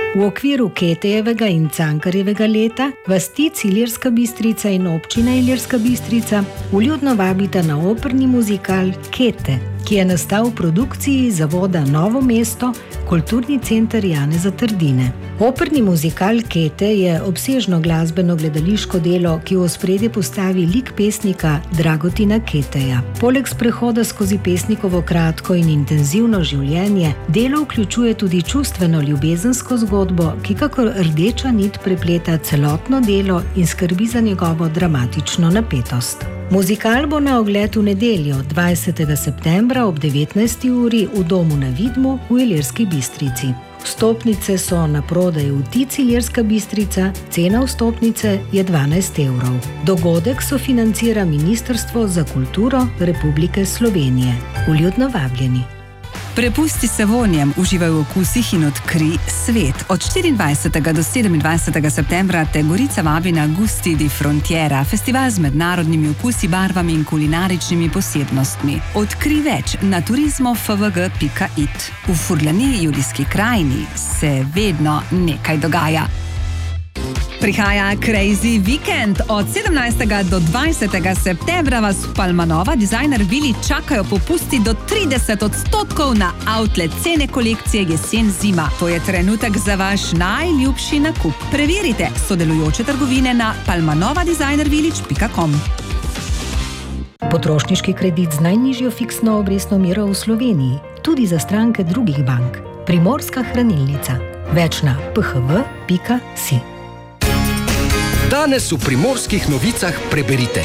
V okviru Ketejevega in Cankarjevega leta vastic Ilirska Bistrica in občina Ilirska Bistrica vljudno vabita na operni muzikal Kete, ki je nastal v produkciji Zavoda Novo mesto, Kulturni center Janeza Trdine. Operni muzikal Kete je obsežno glasbeno gledališko delo, ki v ospredje postavi lik pesnika Dragotina Keteja. Poleg sprehoda skozi pesnikovo kratko in intenzivno življenje, delo vključuje tudi čustveno ljubezensko zgodbo, ki kakor rdeča nit prepleta celotno delo in skrbi za njegovo dramatično napetost. Muzikal bo na ogled v nedeljo, 20. septembra ob 19. uri v Domu na Vidmu v Ilirski Bistrici. Vstopnice so na prodaj v Tic Ilirska Bistrica, cena vstopnice je 12 evrov. Dogodek sofinancira Ministrstvo za kulturo Republike Slovenije. Vljudno vabljeni. Prepusti se vonjem, uživaj v okusih in odkrij svet. Od 24. do 27. septembra te Gorica vabi na Gusti di Frontiera, festival z mednarodnimi okusi, barvami in kulinaričnimi posebnostmi. Odkrij več na turizmofvg.it. V Furlaniji, Julijski krajini, se vedno nekaj dogaja. Prihaja Crazy Weekend. Od 17. do 20. septembra vas v Palmanova Designer Vili čakajo popusti do 30% na outlet cene kolekcije jesen-zima. To je trenutek za vaš najljubši nakup. Preverite sodelujoče trgovine na palmanovadesignervillage.com. Potrošniški kredit z najnižjo fiksno obrestno mero v Sloveniji, tudi za stranke drugih bank. Primorska hranilnica. Več na phv.si. Danes v Primorskih novicah preberite.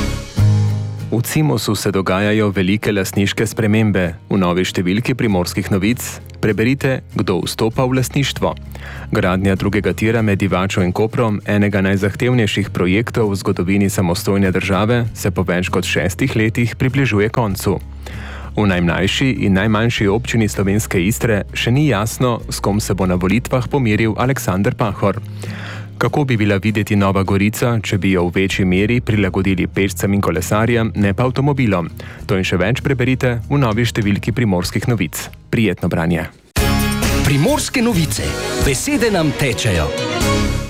V Cimosu se dogajajo velike lastniške spremembe. V novi številki Primorskih novic preberite, kdo vstopa v lastništvo. Gradnja drugega tira med Divačo in Koprom, enega najzahtevnejših projektov v zgodovini samostojne države, se po več kot 6 letih približuje koncu. V najmlajši in najmanjši občini Slovenske Istre še ni jasno, s kom se bo na volitvah pomiril Aleksander Pahor. Kako bi bila videti Nova Gorica, če bi jo v večji meri prilagodili pešcem in kolesarjem, ne pa avtomobilom? To in še več preberite v novi številki Primorskih novic. Prijetno branje. Primorske novice. Besede nam tečejo.